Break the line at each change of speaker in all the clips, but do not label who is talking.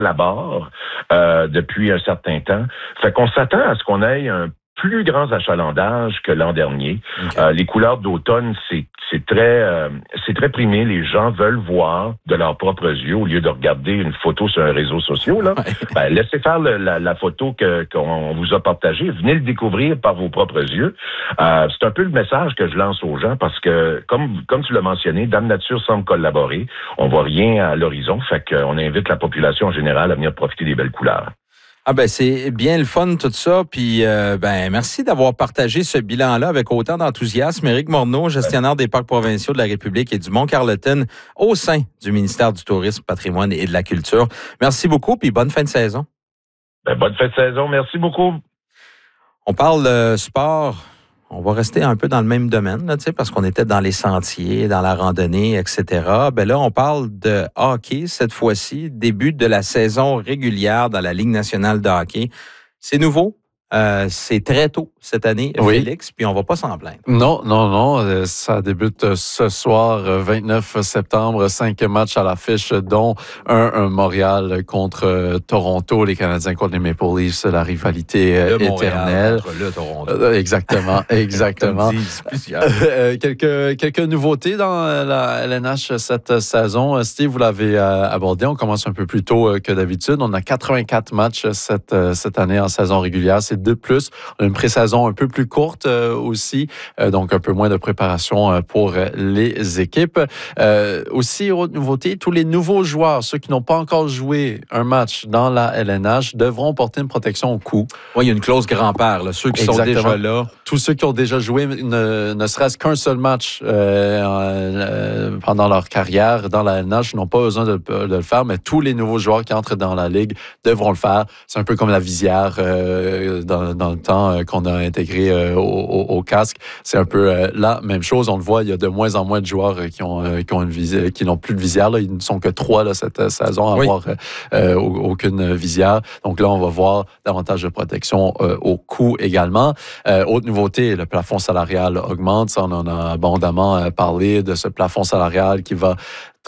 collabore depuis un certain temps. Fait qu'on s'attend à ce qu'on ait un plus grand achalandage que l'an dernier. Okay. Les couleurs d'automne, c'est très primé. Les gens veulent voir de leurs propres yeux au lieu de regarder une photo sur un réseau social. Là. Ben, laissez faire la photo qu'on vous a partagée. Venez le découvrir par vos propres yeux. C'est un peu le message que je lance aux gens parce que, comme tu l'as mentionné, Dame Nature semble collaborer. On voit rien à l'horizon. Fait qu'on invite la population en général à venir profiter des belles couleurs.
Ah ben c'est bien le fun tout ça, puis merci d'avoir partagé ce bilan-là avec autant d'enthousiasme. Éric Morneau, gestionnaire des parcs provinciaux de la République et du Mont-Carleton au sein du ministère du Tourisme, Patrimoine et de la Culture. Merci beaucoup, puis bonne fin de saison.
Bonne fin de saison, merci beaucoup.
On parle sport. On va rester un peu dans le même domaine, là, parce qu'on était dans les sentiers, dans la randonnée, etc. Ben là, on parle de hockey cette fois-ci, début de la saison régulière dans la Ligue nationale de hockey. C'est nouveau. C'est très tôt cette année, oui. Félix, puis on va pas s'en plaindre.
Non. Ça débute ce soir, 29 septembre. 5 matchs à l'affiche, dont un Montréal contre Toronto, les Canadiens contre les Maple Leafs, la rivalité éternelle.
Contre le Toronto.
Exactement. Quelques nouveautés dans la LNH cette saison. Steve, vous l'avez abordé. On commence un peu plus tôt que d'habitude. On a 84 matchs cette année en saison régulière. C'est de plus. On a une pré-saison un peu plus courte aussi, donc un peu moins de préparation pour les équipes. Aussi, autre nouveauté, tous les nouveaux joueurs, ceux qui n'ont pas encore joué un match dans la LNH, devront porter une protection au cou.
Oui, il y a une clause grand-père, là. Ceux qui sont déjà là.
Tous ceux qui ont déjà joué ne serait-ce qu'un seul match pendant leur carrière dans la LNH n'ont pas besoin de le faire, mais tous les nouveaux joueurs qui entrent dans la Ligue devront le faire. C'est un peu comme la visière dans le temps qu'on a intégré au casque. C'est un peu la même chose. On le voit, il y a de moins en moins de joueurs qui n'ont plus de visière. Là. Ils ne sont que 3 là, cette saison à avoir aucune visière. Donc là, on va voir davantage de protection au cou également. Autre nouveauté, le plafond salarial augmente. Ça, on en a abondamment parlé de ce plafond salarial qui va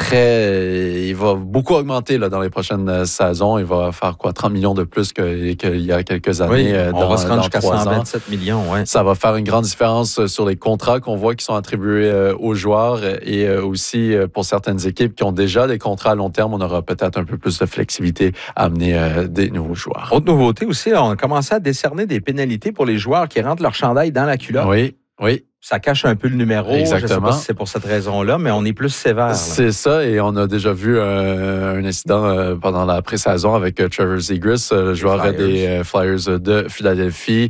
il va beaucoup augmenter là, dans les prochaines saisons. Il va faire 30 millions de plus qu'il y a quelques années.
Oui, on va se rendre jusqu'à 127 millions. Ouais.
Ça va faire une grande différence sur les contrats qu'on voit qui sont attribués aux joueurs et aussi pour certaines équipes qui ont déjà des contrats à long terme, on aura peut-être un peu plus de flexibilité à amener des nouveaux joueurs.
Autre nouveauté aussi, on a commencé à décerner des pénalités pour les joueurs qui rentrent leur chandail dans la culotte.
Oui.
Ça cache un peu le numéro.
Exactement.
Je ne sais pas si c'est pour cette raison-là, mais on est plus sévère. Là.
C'est ça, et on a déjà vu un incident pendant la pré-saison avec Trevor Zegras, le joueur des Flyers de Philadelphie.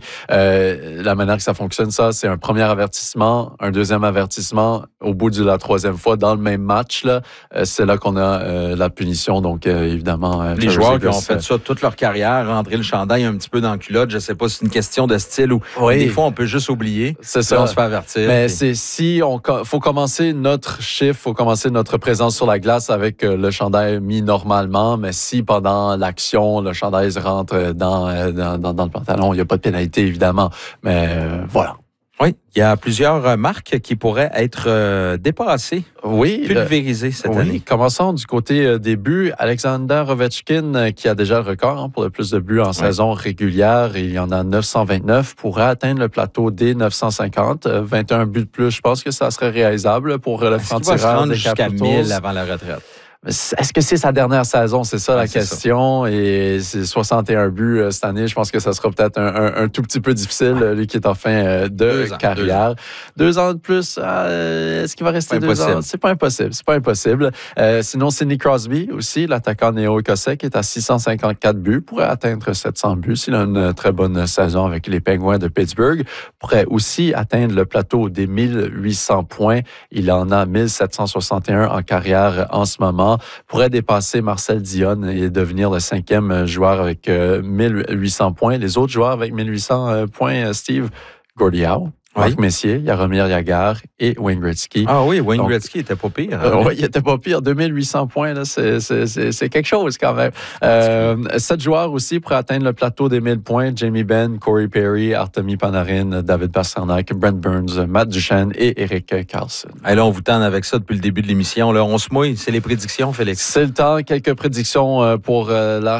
La manière que ça fonctionne, c'est un premier avertissement, un deuxième avertissement au bout de la troisième fois dans le même match. Là, c'est là qu'on a la punition. Donc, évidemment,
les joueurs qui ont fait ça toute leur carrière, rentrer le chandail un petit peu dans la culotte, je ne sais pas si c'est une question de style ou des fois, on peut juste oublier.
C'est ça.
On se fait avertir.
Mais faut commencer notre chiffre, faut commencer notre présence sur la glace avec le chandail mis normalement, mais si pendant l'action, le chandail rentre dans le pantalon, il n'y a pas de pénalité, évidemment. Mais voilà.
Oui, il y a plusieurs marques qui pourraient être dépassées, pulvérisées cette année.
Commençons du côté des buts. Alexander Ovechkin, qui a déjà le record pour le plus de buts en saison régulière, il y en a 929, pourrait atteindre le plateau des 950. 21 buts de plus, je pense que ça serait réalisable pour le franc-tireur des
jusqu'à 1000 avant la retraite.
Est-ce que c'est sa dernière saison? C'est ça la question. Et c'est 61 buts cette année. Je pense que ça sera peut-être un tout petit peu difficile, lui qui est en fin de carrière. 2 ans de plus, est-ce qu'il va rester 2 ans? C'est pas impossible. Sinon, Sidney Crosby aussi, l'attaquant néo-écossais qui est à 654 buts, pourrait atteindre 700 buts s'il a une très bonne saison avec les Penguins de Pittsburgh. Pourrait aussi atteindre le plateau des 1800 points. Il en a 1761 en carrière en ce moment. Pourrait dépasser Marcel Dionne et devenir le 5e joueur avec 1800 points. Les autres joueurs avec 1800 points, Steve, Gordie Howe, Marc Messier, Jaromir Jagr et Wayne Gretzky.
Ah oui, Wayne Gretzky était pas pire.
Oui, il était pas pire. 2800 points, là, c'est quelque chose quand même. 7 joueurs aussi pour atteindre le plateau des 1000 points. Jamie Benn, Corey Perry, Artemi Panarin, David Pastrnak, Brent Burns, Matt Duchene et Eric Carlson.
Et là, on vous tente avec ça depuis le début de l'émission. Là, on se mouille. C'est les prédictions, Félix.
C'est le temps. Quelques prédictions pour la